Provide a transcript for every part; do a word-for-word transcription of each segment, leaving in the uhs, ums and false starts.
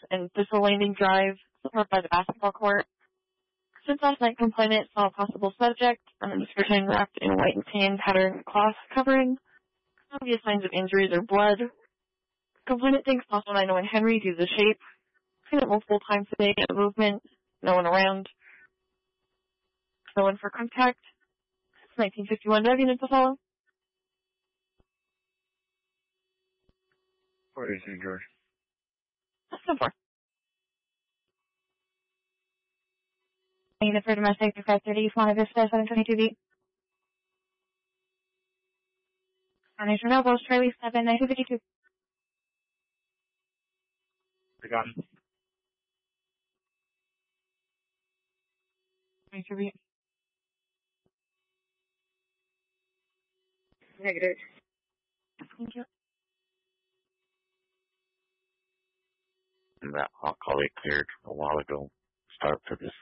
and Thistle Landing Drive, somewhere by the basketball court. Since last night, complainant saw a possible subject, um, description wrapped in white and tan pattern cloth covering. No obvious signs of injuries or blood. Complainant thinks possible nine oh one Henry due to the shape. Seen it multiple times today, no movement, no one around. No one for contact. nineteen fifty-one, do I have units to follow? Where is he, George? So far. Unit for domestic five thirty, Swana Vista, seven twenty-two B. Foundation Nobles, Charlie seven, nineteen fifty-two. I got it. twenty-two B. Negative. Thank you. And that hot collie cleared a while ago. Start for this.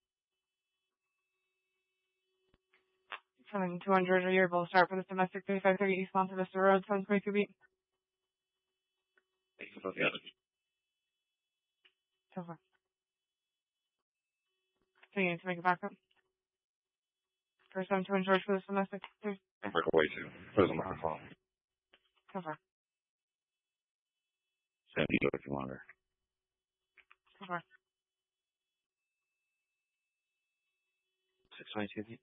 seven two one Georgia Yearville, start for this domestic thirty-five thirty East Monte Vista Road, seven twenty-two B. Thanks for the other. So far. So you need to make a backup. For seven two one George for this domestic. I'm break away too. Put it on my phone. So far. Send you if you want her. So far. six twenty-two.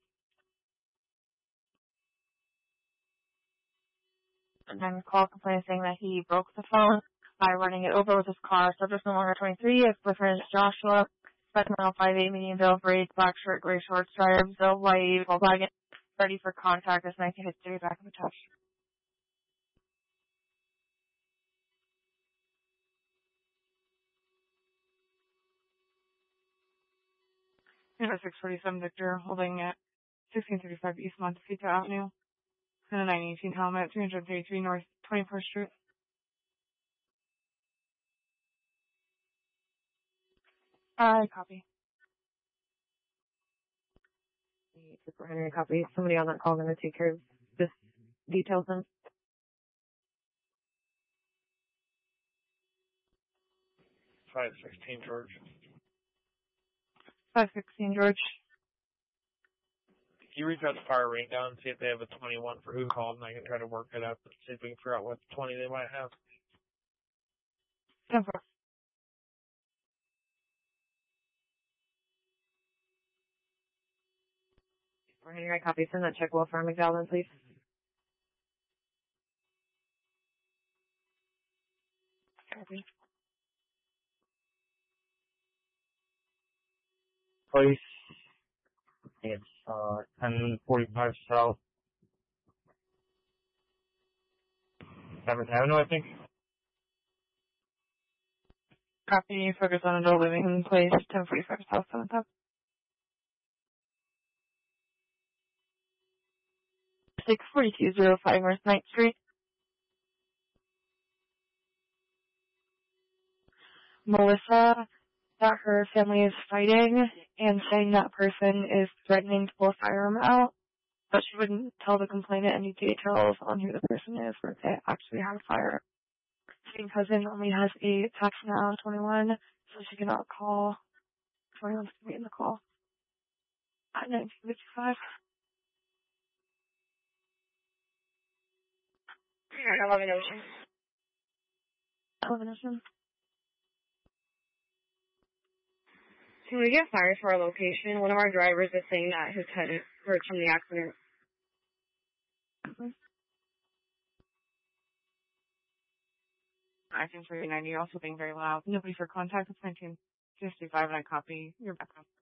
And then call complaint saying that he broke the phone by running it over with his car. Subject no longer twenty-three. His boyfriend is Joshua. Second mile five eight, medium bill, braid, black shirt, gray shorts, stripes, bill, white, full wagon. Ready for contact. This nineteen fifty-three, back of attached. Unit six forty-seven Victor, holding at sixteen thirty-five East Montecito Avenue. And a nine eighteen helmet, three thirty-three North twenty-fourth Street. I copy. For Henry, copy. Somebody on that call going to take care of this details then. five sixteen George. five sixteen George. Can you reach out to Fire Rain Down and see if they have a twenty-one for who called, and I can try to work it out and see if we can figure out what twenty they might have. ten four. For Henry, I copy. Send that check well for McDowell, please. Copy. Place. It's uh ten forty-five South Seventh Avenue, I think. Copy. Focus on adult living in place. ten forty-five South seventh Avenue. six forty-two oh five North ninth Street. Melissa, that her family is fighting and saying that person is threatening to pull a firearm out, but she wouldn't tell the complainant any details on who the person is or if they actually have a firearm. Same cousin only has a text now, twenty-one, so she cannot call. twenty-one's going to be in the call at nineteen fifty-five. eleven Ocean. eleven Ocean. Can we get fires for our location? One of our drivers is saying that his head hurts from the accident. I think three ninety, you're also being very loud. Nobody for contact. It's nineteen fifty-five, and I copy your backup.